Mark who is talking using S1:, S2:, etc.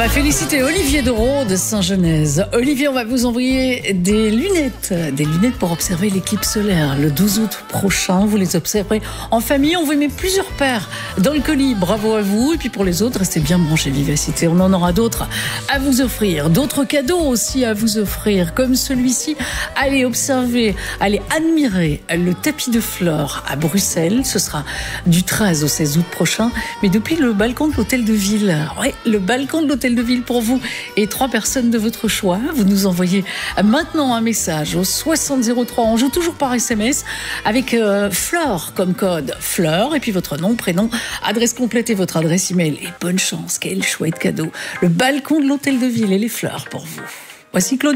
S1: va féliciter Olivier Dereau de Saint-Genèse. Olivier, on va vous envoyer des lunettes pour observer l'éclipse solaire le 12 août prochain. Vous les observerez en famille. On vous met plusieurs paires dans le colis. Bravo à vous. Et puis pour les autres, restez bien branchés Vivacité. On en aura d'autres à vous offrir. D'autres cadeaux aussi à vous offrir, comme celui-ci. Allez observer, allez admirer le tapis de fleurs à Bruxelles. Ce sera du 13 au 16 août prochain. Mais depuis le balcon de l'hôtel de ville. Ouais, le balcon de l'hôtel de ville pour vous et 3 personnes de votre choix. Vous nous envoyez maintenant un message au 6003. On joue toujours par SMS avec Fleur comme code. Fleur et puis votre nom, prénom, adresse complète et votre adresse email. Et bonne chance, quel chouette cadeau. Le balcon de l'hôtel de ville et les fleurs pour vous. Voici Claude.